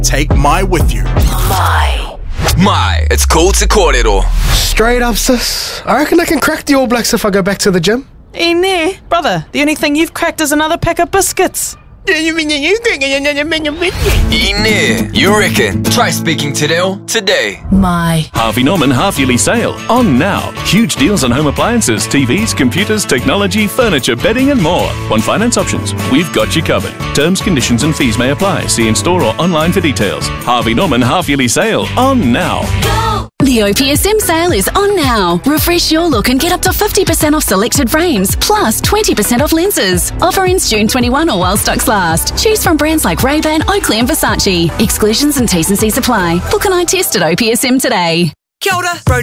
Take My with you. My, it's called Te Kōrero. Straight up, sis. I reckon I can crack the All Blacks if I go back to the gym. Brother, the only thing you've cracked is another pack of biscuits. You reckon? Try speaking to Reo today. My. Harvey Norman half-yearly sale. On now. Huge deals on home appliances, TVs, computers, technology, furniture, bedding and more. On finance options, we've got you covered. Terms, conditions and fees may apply. See in store or online for details. Harvey Norman half-yearly sale. On now. The OPSM sale is on now. Refresh your look and get up to 50% off selected frames, plus 20% off lenses. Offer ends June 21 or while stocks last. Choose from brands like Ray-Ban, Oakley and Versace. Exclusions and T's and C's apply. Book an eye test at OPSM today. Kia ora,